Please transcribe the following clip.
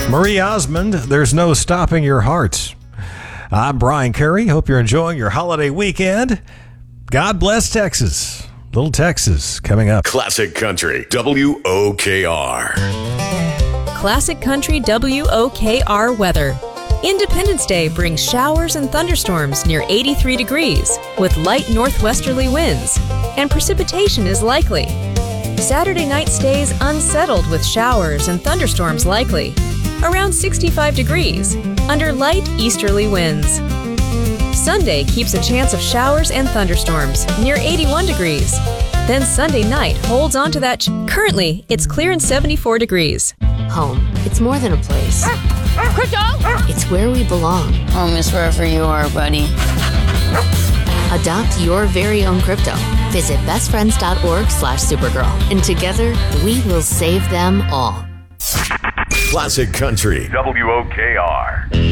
Marie Osmond, There's No Stopping Your Heart. I'm Brian Curry. Hope you're enjoying your holiday weekend. God bless Texas. Little Texas coming up. Classic Country, WOKR. Classic Country WOKR weather. Independence Day brings showers and thunderstorms near 83 degrees with light northwesterly winds, and precipitation is likely. Saturday night stays unsettled with showers and thunderstorms likely, around 65 degrees, under light easterly winds. Sunday keeps a chance of showers and thunderstorms near 81 degrees. Then Sunday night holds on to that. Currently, it's clear and 74 degrees. Home. It's more than a place. Crypto! It's where we belong. Home is wherever you are, buddy. Adopt your very own crypto. Visit bestfriends.org/Supergirl. And together, we will save them all. Classic Country, WOKR.